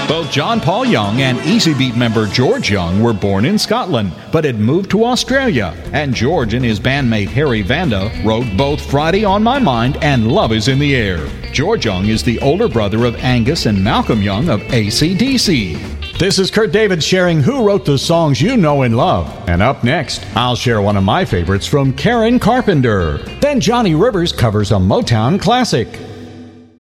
Both John Paul Young and Easy Beat member George Young were born in Scotland, but had moved to Australia, and George and his bandmate Harry Vanda wrote both Friday on My Mind and Love is in the Air. George Young is the older brother of Angus and Malcolm Young of AC/DC. This is Kurt David sharing who wrote the songs you know and love. And up next, I'll share one of my favorites from Karen Carpenter. Then Johnny Rivers covers a Motown classic.